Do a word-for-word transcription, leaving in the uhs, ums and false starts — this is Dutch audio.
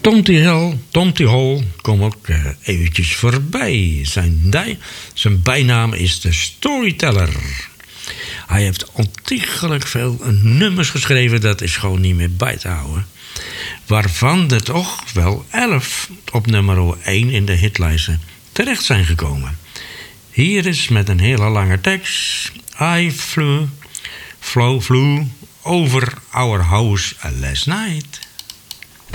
Tom T. Hall, Tom T. Hall komt ook uh, eventjes voorbij. Zijn, dij, zijn bijnaam is de Storyteller. Hij heeft ontiegelijk veel nummers geschreven, dat is gewoon niet meer bij te houden. Waarvan er toch wel elf op nummer één in de hitlijsten terecht zijn gekomen. Hier is met een hele lange tekst. I flew, flew, flew over our house last night.